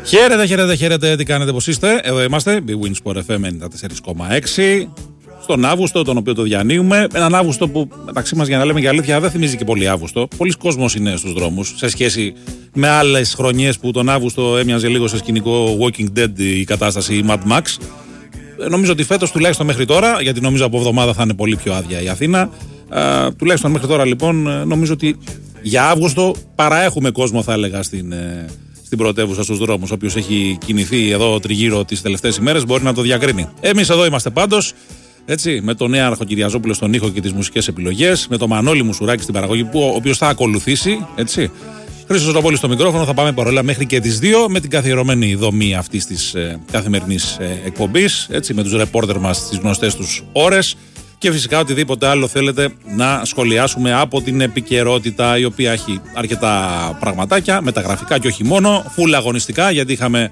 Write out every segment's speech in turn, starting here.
Χαίρετε, τι κάνετε, πώς είστε? Εδώ είμαστε, Big Win Sport FM 94,6. Στον Αύγουστο, τον οποίο το διανύουμε. Έναν Αύγουστο που μεταξύ μας, για να λέμε και αλήθεια, δεν θυμίζει και πολύ Αύγουστο. Πολλοί κόσμος είναι στους δρόμους σε σχέση με άλλες χρονιές που τον Αύγουστο έμοιαζε λίγο σε σκηνικό Walking Dead η κατάσταση, η Mad Max. Νομίζω ότι φέτος, τουλάχιστον μέχρι τώρα, γιατί νομίζω από εβδομάδα θα είναι πολύ πιο άδεια η Αθήνα. Τουλάχιστον μέχρι τώρα, λοιπόν, νομίζω ότι για Αύγουστο παραέχουμε κόσμο, θα έλεγα, στην πρωτεύουσα, στους δρόμους. Όποιος έχει κινηθεί εδώ τριγύρω τις τελευταίες ημέρες μπορεί να το διακρίνει. Εμείς εδώ είμαστε πάντως, έτσι, με τον Νέαρχο Κυριαζόπουλο στον ήχο και τις μουσικές επιλογές, με τον Μανώλη Μουσουράκη στην παραγωγή, ο οποίος θα ακολουθήσει, έτσι. Χρήστος Ζωτοπόλης στο μικρόφωνο, θα πάμε παρόλα μέχρι και τις 2 με την καθιερωμένη δομή αυτής της καθημερινής εκπομπής, έτσι, με τους ρεπόρτερ μας στις γνωστές τους ώρες. Και φυσικά οτιδήποτε άλλο θέλετε να σχολιάσουμε από την επικαιρότητα, η οποία έχει αρκετά πραγματάκια, μεταγραφικά και όχι μόνο, φουλ αγωνιστικά, γιατί είχαμε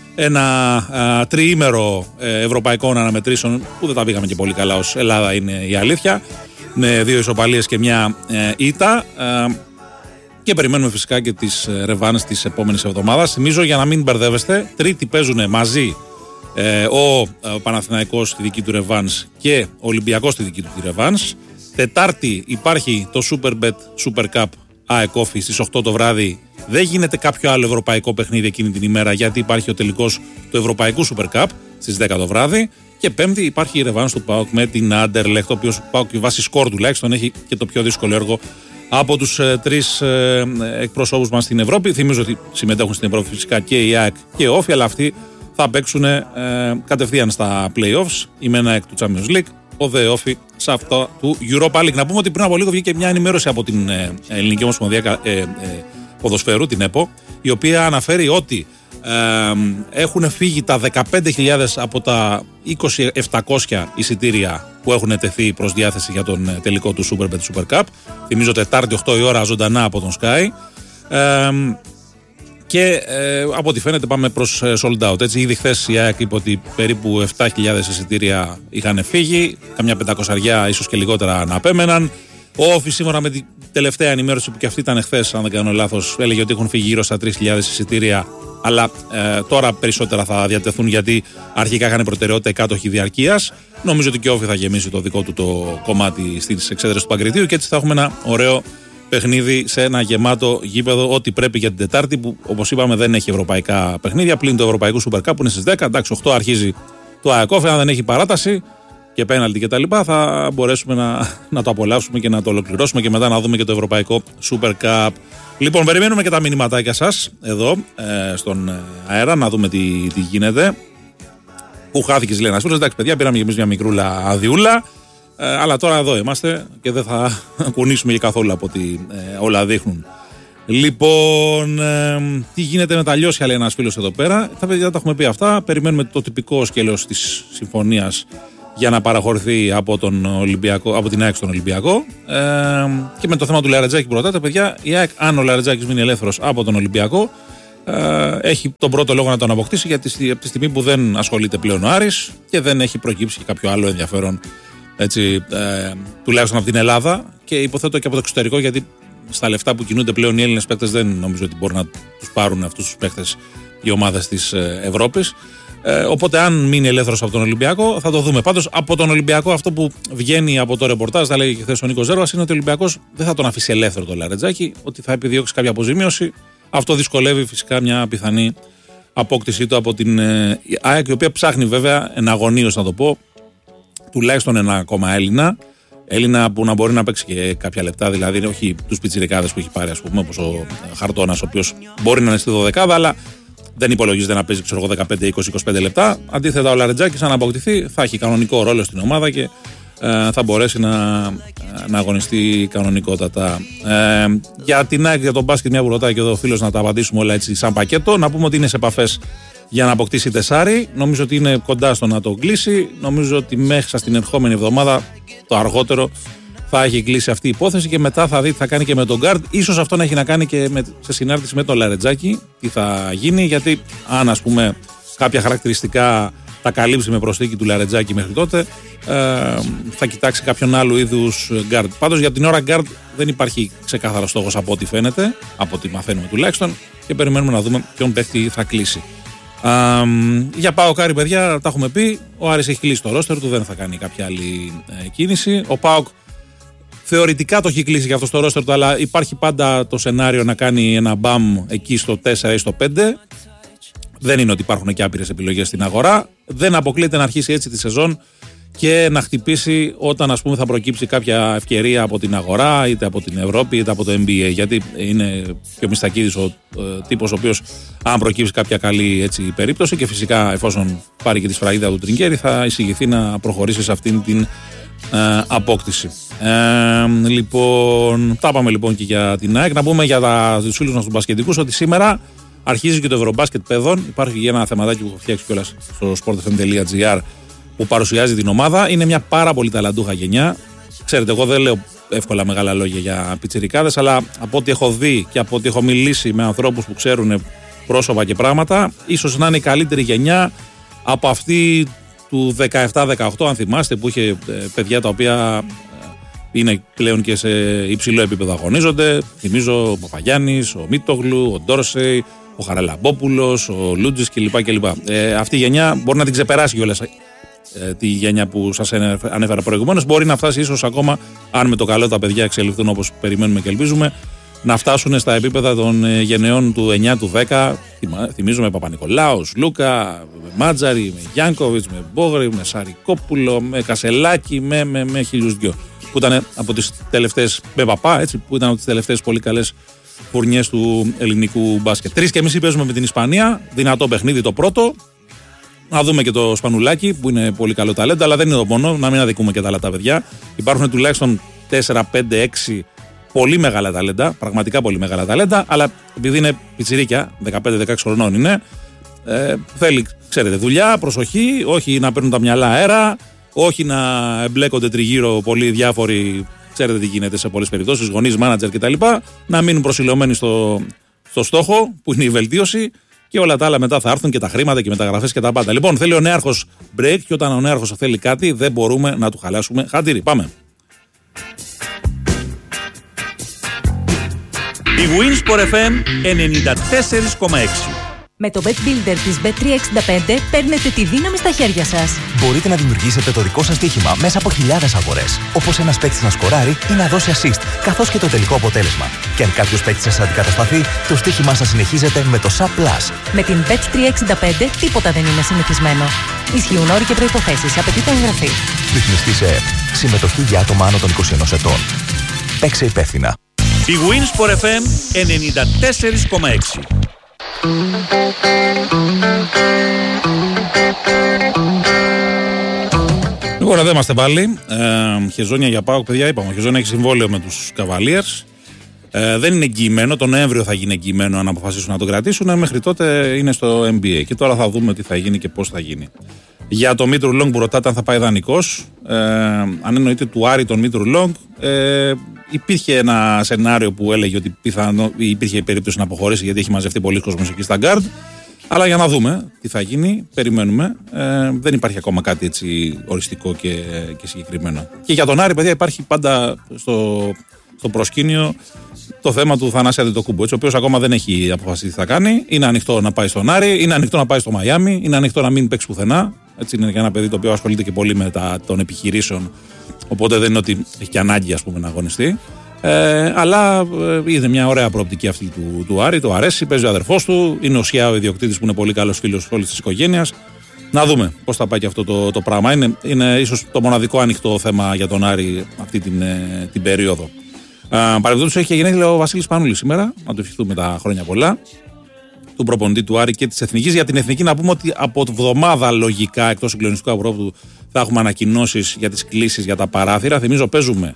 ένα τριήμερο ευρωπαϊκών αναμετρήσεων που δεν τα πήγαμε και πολύ καλά ως Ελλάδα, είναι η αλήθεια, με 2 ισοπαλίες και μια ήττα. Και περιμένουμε φυσικά και τις ρεβάνες της επόμενης εβδομάδας. Θυμίζω, για να μην μπερδεύεστε, Τρίτη παίζουν μαζί ο Παναθηναϊκός στη δική του ρεβάνς και ο Ολυμπιακός στη δική του ρεβάνς. Τετάρτη υπάρχει το Superbet Super Cup ΑΕΚ Όφη στις 8 το βράδυ. Δεν γίνεται κάποιο άλλο ευρωπαϊκό παιχνίδι εκείνη την ημέρα, γιατί υπάρχει ο τελικός του Ευρωπαϊκού Super Cup στις 10 το βράδυ. Και Πέμπτη υπάρχει η ρεβάνς του ΠΑΟΚ με την Άντερλεχτ, ο οποίος ΠΑΟΚ βάσει σκορ τουλάχιστον έχει και το πιο δύσκολο έργο από τους 3 εκπροσώπους μας στην Ευρώπη. Θυμίζω ότι συμμετέχουν στην Ευρώπη φυσικά και η ΑΕΚ και ο Όφη, αλλά αυτοί θα παίξουν κατευθείαν στα playoffs, η ΜΕΝΑ εκ του Champions League, ο ΔΕ Όφη σε αυτά του Europa League. Να πούμε ότι πριν από λίγο βγήκε μια ενημέρωση από την Ελληνική Ομοσπονδία Ποδοσφαίρου, την ΕΠΟ, η οποία αναφέρει ότι έχουν φύγει τα 15.000 από τα 20.700 εισιτήρια που έχουν τεθεί προς διάθεση για τον τελικό του Superbet Super Cup. Θυμίζω Τετάρτη 8 η ώρα ζωντανά από τον Sky. Και από ό,τι φαίνεται πάμε προς sold out. Έτσι, ήδη χθες η ΑΕΚ είπε ότι περίπου 7.000 εισιτήρια είχαν φύγει, καμιά 500 ίσως και λιγότερα να απέμεναν. Ο Όφη, σύμφωνα με την τελευταία ενημέρωση που και αυτή ήταν χθες, αν δεν κάνω λάθος, έλεγε ότι έχουν φύγει γύρω στα 3.000 εισιτήρια, αλλά τώρα περισσότερα θα διατεθούν, γιατί αρχικά είχαν προτεραιότητα οι κάτοχοι διαρκείας. Νομίζω ότι και ο Όφη θα γεμίσει το δικό του το κομμάτι στις εξέδρες του Παγκριτίου και έτσι θα έχουμε ένα ωραίο παιχνίδι σε ένα γεμάτο γήπεδο, ό,τι πρέπει για την Τετάρτη, που όπως είπαμε δεν έχει ευρωπαϊκά παιχνίδια πλην του Ευρωπαϊκού Super Cup που είναι στις 10. Εντάξει, 8 αρχίζει το ΑΕΚ Όφη, αν δεν έχει παράταση και πέναλτι και τα λοιπά, θα μπορέσουμε να το απολαύσουμε και να το ολοκληρώσουμε και μετά να δούμε και το Ευρωπαϊκό Super Cup. Λοιπόν, περιμένουμε και τα μηνυματάκια σας εδώ στον αέρα, να δούμε τι γίνεται. Που χάθηκε, λέει ένας φίλος. Εντάξει, παιδιά, πήραμε και εμείς μια μικρούλα αδειούλα. Αλλά τώρα εδώ είμαστε και δεν θα κουνήσουμε και καθόλου από ό,τι όλα δείχνουν. Λοιπόν, τι γίνεται με τα λιώσια, λέει ένας φίλος εδώ πέρα. Τα παιδιά τα έχουμε πει αυτά. Περιμένουμε το τυπικό σκέλος της συμφωνίας για να παραχωρηθεί από την ΑΕΚ στον Ολυμπιακό. Και με το θέμα του Λαρετζάκη που ρωτάτε, παιδιά, η ΑΕΚ, αν ο Λαρετζάκης μείνει ελεύθερος από τον Ολυμπιακό, έχει τον πρώτο λόγο να τον αποκτήσει, γιατί από τη στιγμή που δεν ασχολείται πλέον ο Άρης και δεν έχει προκύψει και κάποιο άλλο ενδιαφέρον, έτσι, τουλάχιστον από την Ελλάδα, και υποθέτω και από το εξωτερικό, γιατί στα λεφτά που κινούνται πλέον οι Έλληνες παίκτες δεν νομίζω ότι μπορεί να τους πάρουν αυτούς τους παίκτες οι ομάδες της Ευρώπης. Οπότε, αν μείνει ελεύθερος από τον Ολυμπιακό, θα το δούμε. Πάντως, από τον Ολυμπιακό, αυτό που βγαίνει από το ρεπορτάζ, τα λέγει και χθες ο Νίκος Ζέρβας, είναι ότι ο Ολυμπιακός δεν θα τον αφήσει ελεύθερο το Λαρετζάκη, ότι θα επιδιώξει κάποια αποζημίωση. Αυτό δυσκολεύει φυσικά μια πιθανή απόκτησή του από την ΑΕΚ, η οποία ψάχνει βέβαια εναγωνίως, να το πω, τουλάχιστον ένα ακόμα Έλληνα που να μπορεί να παίξει και κάποια λεπτά, δηλαδή όχι τους πιτσιρικάδες που έχει πάρει, ας πούμε, όπως ο Χαρτώνας, ο οποίος μπορεί να είναι στη 12, αλλά δεν υπολογίζεται να παίζει, ξέρω εγώ, 15, 20, 25 λεπτά. Αντίθετα, ο Λαρετζάκης, αν αποκτηθεί, θα έχει κανονικό ρόλο στην ομάδα και θα μπορέσει να αγωνιστεί κανονικότατα. Για την ΑΕΚ, για τον μπάσκετ, μια που ρωτάει και εδώ ο φίλος, να τα απαντήσουμε όλα έτσι σαν πακέτο. Να πούμε ότι είναι σε επαφές για να αποκτήσει τεσάρι. Νομίζω ότι είναι κοντά στο να το κλείσει. Νομίζω ότι μέχρι στην ερχόμενη εβδομάδα, το αργότερο, θα έχει κλείσει αυτή η υπόθεση και μετά θα δει τι θα κάνει και με τον Γκάρντ. Ίσως αυτό να έχει να κάνει και σε συνάρτηση με τον Λαρετζάκη, τι θα γίνει, γιατί αν, ας πούμε, κάποια χαρακτηριστικά τα καλύψει με προσθήκη του Λαρετζάκη μέχρι τότε, θα κοιτάξει κάποιον άλλου είδους γκάρντ. Πάντως για την ώρα γκάρντ δεν υπάρχει ξεκάθαρο στόχος από ό,τι φαίνεται, από ό,τι μαθαίνουμε τουλάχιστον, και περιμένουμε να δούμε ποιον παίκτη θα κλείσει. Για ΠΑΟΚ Άρη, παιδιά, τα έχουμε πει. Ο Άρης έχει κλείσει το ρόστερ του, δεν θα κάνει κάποια άλλη κίνηση. Ο ΠΑΟΚ θεωρητικά το έχει κλείσει και αυτό στο ρόστερ του, αλλά υπάρχει πάντα το σενάριο να κάνει ένα μπαμ εκεί στο 4 ή στο 5. Δεν είναι ότι υπάρχουν και άπειρες επιλογές στην αγορά. Δεν αποκλείεται να αρχίσει έτσι τη σεζόν και να χτυπήσει όταν, ας πούμε, θα προκύψει κάποια ευκαιρία από την αγορά, είτε από την Ευρώπη είτε από το NBA. Γιατί είναι πιο Μιστακίδης ο τύπος ο οποίος, αν προκύψει κάποια καλή έτσι περίπτωση, και φυσικά εφόσον πάρει και τη σφραγίδα του Τριγκέρι, θα εισηγηθεί να προχωρήσει σε αυτήν την απόκτηση. Λοιπόν, τα πάμε λοιπόν και για την ΑΕΚ. Να πούμε για τους φίλους μας τους μπασκετικούς ότι σήμερα αρχίζει και το Ευρωμπάσκετ παιδών. Υπάρχει και ένα θεματάκι που έχω φτιάξει κιόλας στο sportfm.gr που παρουσιάζει την ομάδα. Είναι μια πάρα πολύ ταλαντούχα γενιά. Ξέρετε, εγώ δεν λέω εύκολα μεγάλα λόγια για πιτσιρικάδες, αλλά από ό,τι έχω δει και από ό,τι έχω μιλήσει με ανθρώπους που ξέρουν πρόσωπα και πράγματα, ίσως να είναι η καλύτερη γενιά από αυτή του 17-18, αν θυμάστε, που είχε παιδιά τα οποία είναι πλέον και σε υψηλό επίπεδο αγωνίζονται. Θυμίζω ο Παπαγιάννης, ο Μίτογλου, ο Ντόρσεϊ, ο Χαραλαμπόπουλος, ο Λούτζης κλπ. Αυτή η γενιά μπορεί να την ξεπεράσει κιόλας τη γενιά που σας ανέφερα προηγουμένως. Μπορεί να φτάσει ίσως ακόμα, αν με το καλό τα παιδιά εξελιχθούν όπως περιμένουμε και ελπίζουμε, να φτάσουν στα επίπεδα των γενεών του 9, του 10. Θυμίζουμε Παπα-Νικολάου, Λούκα, με Μάτζαρη, με Γιάνκοβιτς, με Μπόγρη, με Σαρικόπουλο, με Κασελάκη, με χίλιους δυο. Που ήταν από τις τελευταίες, με Παπά, έτσι, που ήταν από τις τελευταίες πολύ καλές φουρνιές του ελληνικού μπάσκετ. 3:30 παίζουμε με την Ισπανία. Δυνατό παιχνίδι το πρώτο. Να δούμε και το Σπανουλάκι που είναι πολύ καλό ταλέντο, αλλά δεν είναι το μόνο. Να μην αδικούμε και τα άλλα τα παιδιά. Υπάρχουν τουλάχιστον 4, 5, 6 πολύ μεγάλα ταλέντα. Πραγματικά πολύ μεγάλα ταλέντα. Αλλά επειδή είναι πιτσιρίκια, 15-16 χρονών είναι, θέλει, ξέρετε, δουλειά, προσοχή, όχι να παίρνουν τα μυαλά αέρα, όχι να εμπλέκονται τριγύρω πολλοί διάφοροι. Ξέρετε τι γίνεται σε πολλές περιπτώσεις, γονείς, μάνατζερ κτλ. Να μείνουν προσιλωμένοι στο στόχο που είναι η βελτίωση. Και όλα τα άλλα μετά θα έρθουν και τα χρήματα και οι μεταγραφές και τα πάντα. Λοιπόν, θέλει ο νέαρχος break και όταν ο νέαρχος θέλει κάτι δεν μπορούμε να του χαλάσουμε χατήρι. Πάμε. Η Winsport FM 94,6. Με το Bet Builder της Bet365 παίρνετε τη δύναμη στα χέρια σας. Μπορείτε να δημιουργήσετε το δικό σας στοίχημα μέσα από χιλιάδες αγορές. Όπως ένας παίκτης να σκοράρει ή να δώσει assist, καθώς και το τελικό αποτέλεσμα. Και αν κάποιος παίκτης σας αντικατασταθεί, το στοίχημά σας συνεχίζεται με το SAP Plus. Με την Bet365 τίποτα δεν είναι συνηθισμένο. Ισχύουν όροι και προϋποθέσεις. Απαιτείται εγγραφή. Ρυθμιστή σε ΕΕΠ. Συμμετοχή για άτομα άνω των 21 ετών. Παίξε υπεύθυνα. Η Winsport FM 94,6. Λοιπόν, εδώ είμαστε πάλι. Χεζόνια για ΠΑΟΚ, παιδιά. Είπαμε, ο Χεζόνια έχει συμβόλαιο με τους Cavaliers. Δεν είναι εγγυημένο. Τον Νοέμβριο θα γίνει εγγυημένο αν αποφασίσουν να τον κρατήσουν. Μέχρι τότε είναι στο NBA. Και τώρα θα δούμε τι θα γίνει και πώς θα γίνει. Για το Μήτρου Λόγκ που ρωτάτε αν θα πάει δανεικός, αν εννοείται του Άρη τον Μήτρου Λόγκ, υπήρχε ένα σενάριο που έλεγε ότι υπήρχε περίπτωση να αποχωρήσει γιατί έχει μαζευτεί πολλοί κόσμος εκεί στα γκάρντ. Αλλά για να δούμε τι θα γίνει, περιμένουμε. Δεν υπάρχει ακόμα κάτι έτσι οριστικό και συγκεκριμένο. Και για τον Άρη, παιδιά, υπάρχει πάντα στο προσκήνιο το θέμα του Θανάση Αντετοκούμπο, ο οποίος ακόμα δεν έχει αποφασίσει τι θα κάνει. Είναι ανοιχτό να πάει στον Άρη, είναι ανοιχτό να πάει στο Μαϊάμι, είναι ανοιχτό να μην παίξει πουθενά. Έτσι είναι για ένα παιδί το οποίο ασχολείται και πολύ με των επιχειρήσεων. Οπότε δεν είναι ότι έχει και ανάγκη, ας πούμε, να αγωνιστεί. Αλλά είδε μια ωραία προοπτική αυτή του Άρη, το αρέσει, παίζει ο αδερφός του, είναι ο Σιά ο ιδιοκτήτης που είναι πολύ καλός φίλος όλης της οικογένειας. Να δούμε πώς θα πάει και αυτό το πράγμα. Είναι ίσως το μοναδικό ανοιχτό θέμα για τον Άρη αυτή την περίοδο. Παρεμπιπτόντως έχει και γενέθλια ο Βασίλης Πανούλης σήμερα, να του ευχηθούμε τα χρόνια πολλά, του προπονητή του Άρη και της Εθνικής. Για την Εθνική να πούμε ότι από τη βδομάδα λογικά εκτός συγκλονιστικού αγορόπτου θα έχουμε ανακοινώσεις για τις κλήσεις για τα παράθυρα. Θυμίζω παίζουμε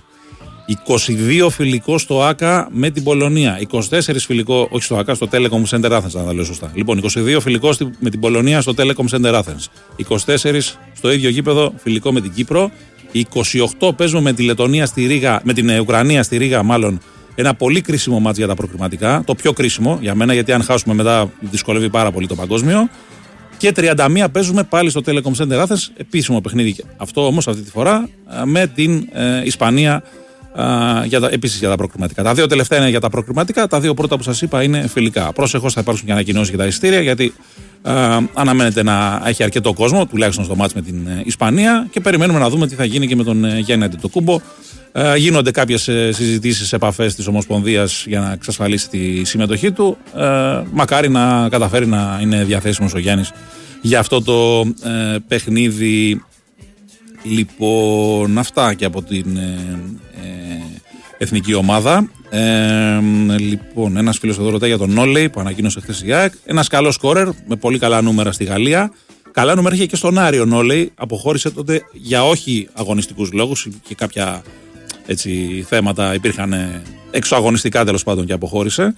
22 φιλικό στο ΆΚΑ με την Πολωνία. 24 φιλικό, όχι στο ΆΚΑ, στο Telecom Center Athens, αν τα λέω σωστά. Λοιπόν, 22 φιλικό με την Πολωνία στο Telecom Center Athens. 24 στο ίδιο γήπεδο φιλικό με την Κύπρο. 28 παίζουμε με τη Λετωνία στη Ρήγα, με την Ουκρανία στη Ρήγα, μάλλον. Ένα πολύ κρίσιμο μάτς για τα προκριματικά. Το πιο κρίσιμο για μένα, γιατί αν χάσουμε μετά δυσκολεύει πάρα πολύ το παγκόσμιο. Και 31 παίζουμε πάλι στο Telecom Center Athens. Επίσημο παιχνίδι αυτό όμως αυτή τη φορά με την Ισπανία. Επίσης για τα προκριματικά. Τα δύο τελευταία είναι για τα προκριματικά. Τα δύο πρώτα που σας είπα είναι φιλικά. Πρόσεχος, θα υπάρξουν και ανακοινώσεις για τα εισιτήρια, γιατί Αναμένεται να έχει αρκετό κόσμο, τουλάχιστον στο μάτς με την Ισπανία, και περιμένουμε να δούμε τι θα γίνει και με τον Γιάννη Αντετοκούμπο. Γίνονται κάποιες συζητήσεις, επαφές της Ομοσπονδίας για να εξασφαλίσει τη συμμετοχή του. Μακάρι να καταφέρει να είναι διαθέσιμος ο Γιάννης για αυτό το παιχνίδι. Λοιπόν, αυτά και από την εθνική ομάδα. Λοιπόν, ένας φίλος εδώ ρωτάει για τον Νόλεϊ που ανακοίνωσε χθες η ΑΕΚ. Ένας καλός σκόρερ με πολύ καλά νούμερα στη Γαλλία. Καλά νούμερα είχε και στον Άριο Νόλεϊ. Αποχώρησε τότε για όχι αγωνιστικούς λόγους και κάποια έτσι, θέματα υπήρχαν εξωαγωνιστικά τέλος πάντων και αποχώρησε.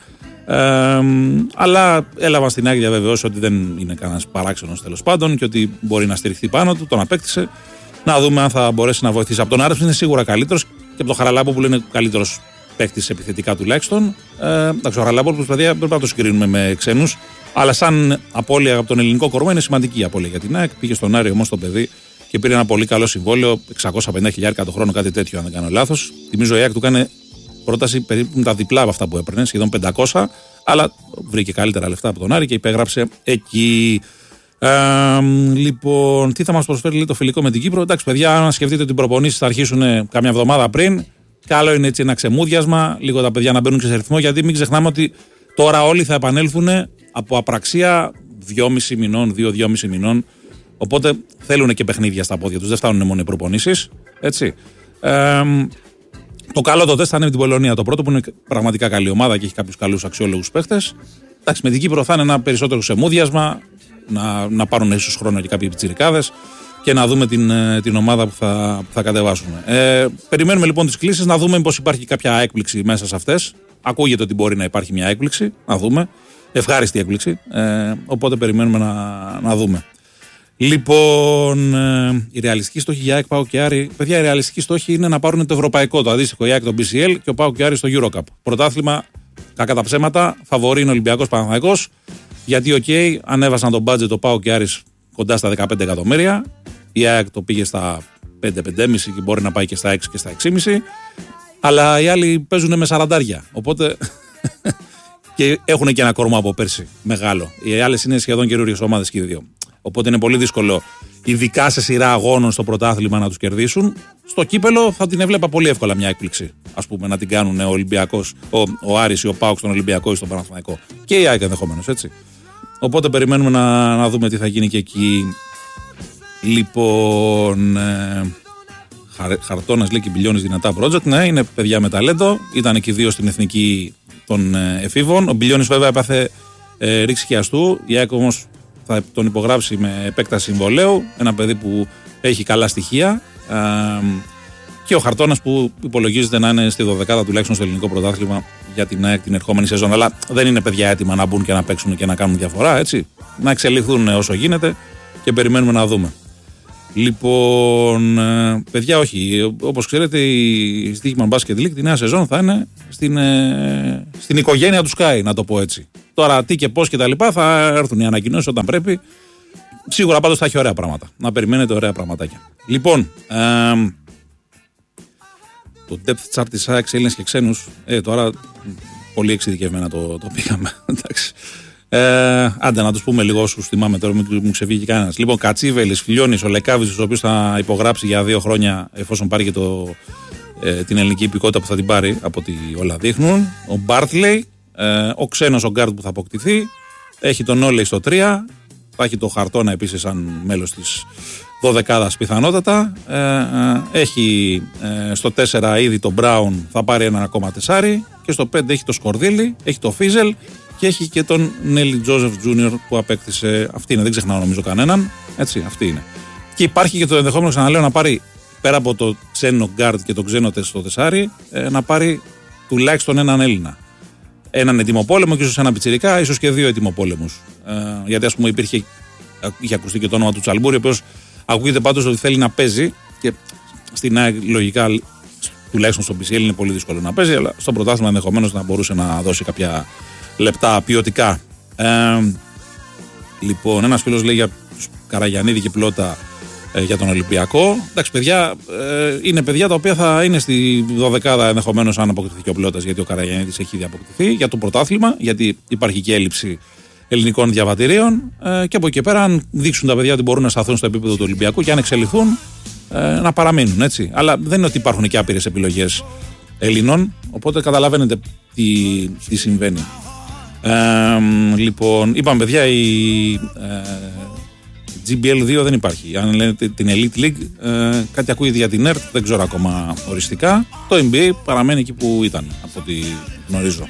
Αλλά έλαβαν στην ΑΕΚ διαβεβαιώσει ότι δεν είναι κανένας παράξενος τέλος πάντων και ότι μπορεί να στηριχθεί πάνω του. Τον απέκτησε. Να δούμε αν θα μπορέσει να βοηθήσει. Από τον Άρεψ είναι σίγουρα καλύτερος και από τον Χαραλάμποπουλο είναι καλύτερος παίκτης επιθετικά τουλάχιστον. Εντάξει, ο Χαραλάμποπουλος παιδιά πρέπει να το συγκρίνουμε με ξένους. Αλλά σαν απώλεια από τον ελληνικό κορμό είναι σημαντική η απώλεια για την ΑΕΚ. Πήγε στον Άριο όμως το παιδί και πήρε ένα πολύ καλό συμβόλαιο, 650.000 το χρόνο, κάτι τέτοιο αν δεν κάνω λάθος. Θυμίζω η ΑΕΚ του κάνει πρόταση περίπου τα διπλά από αυτά που έπαιρνε, σχεδόν 500, αλλά βρήκε καλύτερα λεφτά από τον Άρη και υπέγραψε εκεί. Λοιπόν, τι θα μας προσφέρει λέει, το φιλικό με την Κύπρο. Εντάξει, παιδιά, αν σκεφτείτε ότι οι προπονήσεις θα αρχίσουν κάμια εβδομάδα πριν, καλό είναι έτσι ένα ξεμούδιασμα, λίγο τα παιδιά να μπαίνουν και σε ρυθμό, γιατί μην ξεχνάμε ότι τώρα όλοι θα επανέλθουν από απραξία 2,5 μηνών, 2-2,5 μηνών. Οπότε θέλουν και παιχνίδια στα πόδια τους, δεν φτάνουν μόνο οι προπονήσεις. Έτσι. Το καλό το τεστ θα είναι με την Πολωνία. Το πρώτο που είναι πραγματικά καλή ομάδα και έχει κάποιους καλούς αξιόλογους παίχτες. Εντάξει, με την Κύπρο θα είναι ένα περισσότερο ξεμούδιασμα, να πάρουν ίσως χρόνο και κάποιοι πιτσιρικάδες και να δούμε την ομάδα που θα κατεβάσουμε. Περιμένουμε λοιπόν τις κλήσεις, να δούμε πως υπάρχει κάποια έκπληξη μέσα σε αυτές. Ακούγεται ότι μπορεί να υπάρχει μια έκπληξη, να δούμε. Ευχάριστη έκπληξη. Οπότε περιμένουμε να δούμε. Λοιπόν, η ρεαλιστική στόχη για ΑΕΚ, ΠΑΟΚ και Άρη. Παιδιά, η ρεαλιστική στόχη είναι να πάρουν το ευρωπαϊκό, το αντίστοιχο η ΑΕΚ, το BCL και ο ΠΑΟΚ και Άρη στο EuroCup. Πρωτάθλημα, κακά τα ψέματα, φαβορί είναι Ολυμπιακός Παναθηναϊκός. Γιατί, ανέβασαν τον budget το ΠΑΟΚ και Άρης κοντά στα 15 εκατομμύρια. Η ΑΕΚ το πήγε στα 5-5,5 και μπορεί να πάει και στα 6 και στα 6,5. Αλλά οι άλλοι παίζουν με 40. Οπότε. Και έχουν και ένα κορμό από πέρσι μεγάλο. Οι άλλες είναι σχεδόν καινούριες ομάδες και οι δύο. Οπότε είναι πολύ δύσκολο, ειδικά σε σειρά αγώνων στο πρωτάθλημα, να τους κερδίσουν. Στο κύπελο θα την έβλεπα πολύ εύκολα μια έκπληξη. Ας πούμε, να την κάνουν ο Ολυμπιακός, ο Άρης ή ο ΠΑΟΚ στον Ολυμπιακό ή στον Παναθηναϊκό. Και η ΑΕΚ ενδεχομένως, έτσι. Οπότε περιμένουμε να δούμε τι θα γίνει και εκεί. Λοιπόν. Χαρτώνας λέει και Μπιλιώνης δυνατά project. Ναι, είναι παιδιά με ταλέντο. Ήταν και δύο στην εθνική των εφήβων. Ο Μπιλιώνης βέβαια έπαθε ρήξη χιαστού. Η ΑΕΚ όμως θα τον υπογράψει με επέκταση συμβολαίου. Ένα παιδί που έχει καλά στοιχεία. Και ο Χαρτώνας που υπολογίζεται να είναι στη 12η τουλάχιστον στο ελληνικό πρωτάθλημα για την ΑΕΚ την ερχόμενη σεζόν. Αλλά δεν είναι παιδιά έτοιμα να μπουν και να παίξουν και να κάνουν διαφορά. Έτσι. Να εξελιχθούν όσο γίνεται και περιμένουμε να δούμε. Λοιπόν, παιδιά, όχι. Όπως ξέρετε, η Στοίχημαν Basket League τη νέα σεζόν θα είναι στην οικογένεια του Sky, να το πω έτσι. Τώρα, τι και πώς και τα λοιπά, θα έρθουν οι ανακοινώσεις όταν πρέπει. Σίγουρα πάντως θα έχει ωραία πράγματα. Να περιμένετε ωραία πραγματάκια. Λοιπόν, το depth chart της ΑΕΚ, Έλληνες και ξένους. Τώρα πολύ εξειδικευμένα το πήγαμε. Εντάξει. Άντε να τους πούμε λίγο όσους θυμάμαι τώρα, μην μου ξεφύγει κανένας. Λοιπόν, Κατσίβελης, Φιλιώνης, ο Λεκάβης, ο οποίος θα υπογράψει για 2 χρόνια εφόσον πάρει και την ελληνική υπηκότητα που θα την πάρει από ό,τι όλα δείχνουν. Ο Μπάρτλεϊ, ο ξένος ο γκάρντ που θα αποκτηθεί. Έχει τον Όλεϊ στο 3. Θα έχει το Χαρτώνα επίσης σαν μέλος της 12ης πιθανότατα. Έχει στο 4 ήδη τον Μπράουν, θα πάρει ένα ακόμα 4. Και στο 5 έχει το Σκορδίλη, έχει το Φίζελ. Και έχει και τον Νέλι Τζόζεφ Τζούνιορ που απέκτησε. Αυτή είναι, δεν ξεχνάω νομίζω κανέναν. Έτσι, αυτή είναι. Και υπάρχει και το ενδεχόμενο, ξαναλέω, να πάρει πέρα από το ξένο γκάρτ και το ξένο στο τεσάρι, να πάρει τουλάχιστον έναν Έλληνα. Έναν ετοιμοπόλεμο και ίσως ένα πιτσιρικά, ίσως και 2 ετοιμοπόλεμους. Γιατί ας πούμε είχε ακουστεί και το όνομα του Τσαλμπούρη, ο οποίος ακούγεται πάντως ότι θέλει να παίζει. Και στην ΑΕΚ λογικά, τουλάχιστον στο BCL είναι πολύ δύσκολο να παίζει, αλλά στο πρωτάθλημα ενδεχομένως να μπορούσε να δώσει κάποια λεπτά ποιοτικά. Λοιπόν, ένας φίλος λέει για Καραγιαννίδη και Πλότα για τον Ολυμπιακό. Εντάξει, παιδιά, είναι παιδιά τα οποία θα είναι στη 12η ενδεχομένως αν αποκτηθεί και ο Πλότας, γιατί ο Καραγιαννίδης έχει ήδη αποκτηθεί για το πρωτάθλημα, γιατί υπάρχει και έλλειψη ελληνικών διαβατηρίων. Και από εκεί πέρα, αν δείξουν τα παιδιά ότι μπορούν να σταθούν στο επίπεδο του Ολυμπιακού και αν εξελιχθούν, να παραμείνουν. Έτσι. Αλλά δεν είναι ότι υπάρχουν και άπειρες επιλογές Ελλήνων, οπότε καταλαβαίνετε τι συμβαίνει. Λοιπόν, είπαμε παιδιά, η GBL2 δεν υπάρχει. Αν λένε την Elite League, κάτι ακούγεται για την ERT, δεν ξέρω ακόμα οριστικά. Το NBA παραμένει εκεί που ήταν, από ό,τι γνωρίζω.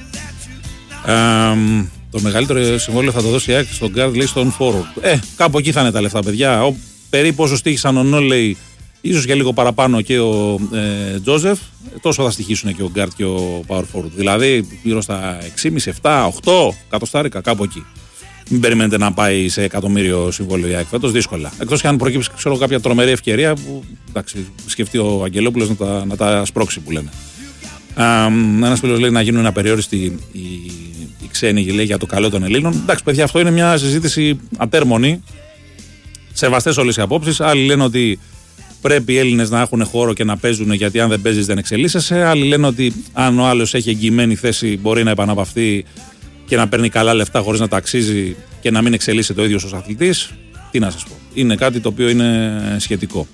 Το μεγαλύτερο συμβόλαιο θα το δώσει η ΑΕΚ στον guard, λέει, στον forward. Κάπου εκεί θα είναι τα λεφτά, παιδιά. Περίπου όσο στοίχησαν ο Νόλεϊ, ίσως και λίγο παραπάνω και ο Τζόζεφ, τόσο θα στοιχήσουν και ο guard και ο power forward. Δηλαδή γύρω στα 6,5, 7, 8 εκατοστάρικα, κάπου εκεί. Μην περιμένετε να πάει σε εκατομμύριο συμβόλαιο η ΑΕΚ φέτος, δύσκολα. Εκτός και αν προκύψει, ξέρω, κάποια τρομερή ευκαιρία που, εντάξει, σκεφτεί ο Αγγελόπουλος να τα σπρώξει, που λένε. Ένας φίλος λέει να γίνουν απεριόριστοι οι ξένοι, λέει, για το καλό των Ελλήνων. Εντάξει, παιδιά, αυτό είναι μια συζήτηση ατέρμονη. Σεβαστές όλες οι απόψεις. Άλλοι λένε ότι πρέπει οι Έλληνες να έχουν χώρο και να παίζουν, γιατί αν δεν παίζεις δεν εξελίσσεσαι. Άλλοι λένε ότι αν ο άλλος έχει εγγυημένη θέση μπορεί να επαναπαυθεί και να παίρνει καλά λεφτά χωρίς να ταξίζει και να μην εξελίσσεται ο ίδιος ως αθλητής. Τι να σας πω. Είναι κάτι το οποίο είναι σχετικό.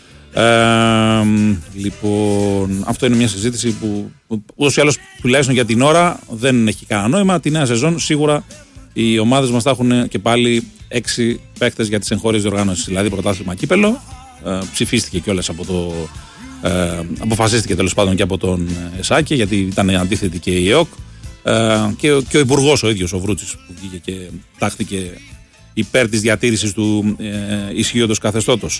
Λοιπόν, αυτό είναι μια συζήτηση που ούτως ή άλλως, τουλάχιστον για την ώρα, δεν έχει κανένα νόημα. Τη νέα σεζόν σίγουρα οι ομάδες μας θα έχουν και πάλι 6 παίκτες για τις εγχώριες διοργανώσεις. Δηλαδή πρωτάθλημα, κύπελο. Ψηφίστηκε κιόλας αποφασίστηκε τέλος πάντων και από τον Εσάκη, γιατί ήταν αντίθετη και η ΕΟΚ. Και ο υπουργός ο ίδιος, ο Βρούτσης, που βγήκε και τάχθηκε υπέρ της διατήρησης του ισχύοντος καθεστώτος.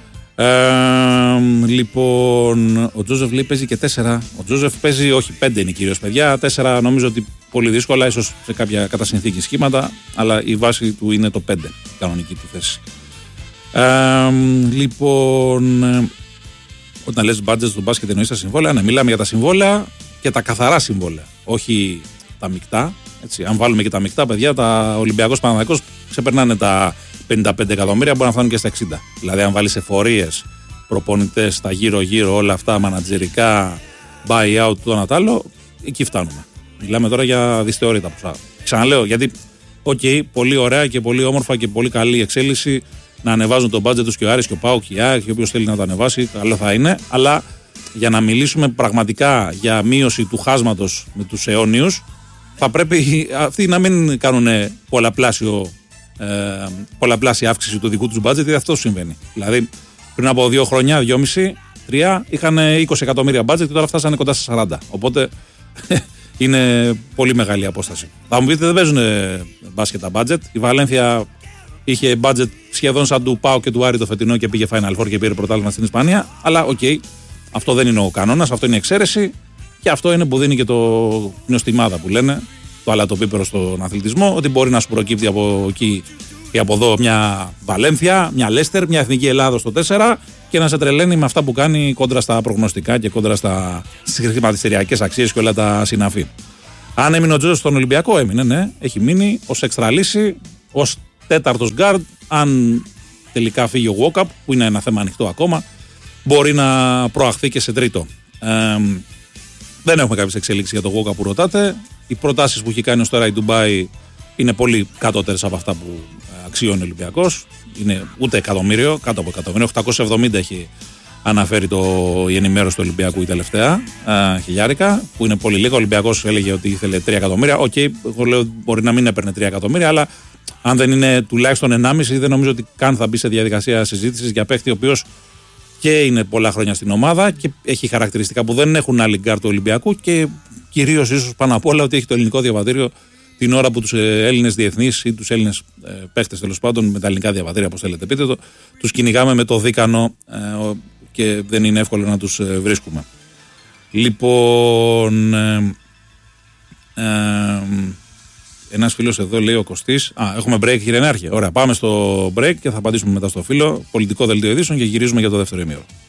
Λοιπόν, ο Τζόζεφ λέει παίζει και 4. Ο Τζόζεφ παίζει, όχι 5 είναι κυρίως, παιδιά. 4 νομίζω ότι πολύ δύσκολα, ίσως σε κάποια κατά συνθήκη σχήματα, αλλά η βάση του είναι το 5, η κανονική του θέση. Λοιπόν, όταν λες budget στο μπάσκετ εννοείς τα συμβόλαια. Ναι, μιλάμε για τα συμβόλαια και τα καθαρά συμβόλαια, όχι τα μεικτά. Έτσι. Αν βάλουμε και τα μεικτά, παιδιά, τα Ολυμπιακός Παναθηναϊκός ξεπερνάνε τα 55 εκατομμύρια, μπορεί να φτάνουν και στα 60. Δηλαδή, αν βάλεις εφορίες, προπονητές, τα γύρω-γύρω, όλα αυτά, μανατζερικά, buy-out, το ένα τ' άλλο, εκεί φτάνουμε. Μιλάμε τώρα για δυσθεώρητα ποσά. Ξαναλέω, γιατί, πολύ ωραία και πολύ όμορφα και πολύ καλή εξέλιξη να ανεβάζουν το budget τους και ο Άρης και ο ΠΑΟΚ και η ΑΕΚ, και όποιος θέλει να το ανεβάσει, καλό θα είναι. Αλλά για να μιλήσουμε πραγματικά για μείωση του χάσματος με τους αιώνιους, θα πρέπει αυτοί να μην κάνουν πολλαπλάσια αύξηση του δικού τους budget, γιατί αυτό συμβαίνει. Δηλαδή, πριν από 2 χρόνια, 2,5, 3, είχαν 20 εκατομμύρια budget και τώρα φτάσανε κοντά στα 40. Οπότε είναι πολύ μεγάλη απόσταση. Θα μου πείτε, δεν παίζουν μπάσκετ τα budget. Η Βαλένθια είχε budget σχεδόν σαν του ΠΑΟ και του Άρη το φετινό και πήγε Final Four και πήρε πρωτάθλημα στην Ισπανία. Αλλά αυτό δεν είναι ο κανόνας, αυτό είναι η εξαίρεση. Και αυτό είναι που δίνει και το νοστιμάδα που λένε, το αλατοπίπερο στον αθλητισμό, ότι μπορεί να σου προκύπτει από εκεί ή από εδώ μια Βαλένθια, μια Λέστερ, μια Εθνική Ελλάδος στο 4 και να σε τρελαίνει με αυτά που κάνει κόντρα στα προγνωστικά και κόντρα στις χρηματιστηριακές αξίες και όλα τα συναφή. Αν έμεινε ο Τζόζεφ στον Ολυμπιακό, έμεινε, ναι, έχει μείνει ως έξτρα λύση, ως 4ος γκάρντ. Αν τελικά φύγει ο Walkup, που είναι ένα θέμα ανοιχτό ακόμα, μπορεί να προαχθεί και σε 3ο. Δεν έχουμε κάποιες εξέλιξεις για το Walkup που ρωτάτε. Οι προτάσεις που έχει κάνει ως τώρα η Ντουμπάι είναι πολύ κατώτερες από αυτά που αξιώνει ο Ολυμπιακός. Είναι ούτε εκατομμύριο, κάτω από εκατομμύριο. 870 έχει αναφέρει η ενημέρωση του Ολυμπιακού η τελευταία χιλιάρικα, που είναι πολύ λίγο. Ο Ολυμπιακός έλεγε ότι ήθελε 3 εκατομμύρια. Εγώ λέω μπορεί να μην έπαιρνε 3 εκατομμύρια, αλλά αν δεν είναι τουλάχιστον 1,5, δεν νομίζω ότι καν θα μπει σε διαδικασία συζήτησης για παίχτη ο οποίος και είναι πολλά χρόνια στην ομάδα και έχει χαρακτηριστικά που δεν έχουν άλλη γκάρ του Ολυμπιακού και κυρίως ίσως πάνω απ' όλα ότι έχει το ελληνικό διαβατήριο την ώρα που τους Έλληνες διεθνείς ή τους Έλληνες παίχτες τέλος πάντων με τα ελληνικά διαβατήρια, όπως θέλετε πείτε το, τους κυνηγάμε με το δίκανο και δεν είναι εύκολο να τους βρίσκουμε. Λοιπόν, ένας φίλος εδώ λέει ο Κωστής. Έχουμε break, κύριε Νάρχη. Ωραία, πάμε στο break και θα απαντήσουμε μετά στο φίλο. Πολιτικό δελτίο ειδήσεων και γυρίζουμε για το δεύτερο ημίωρο.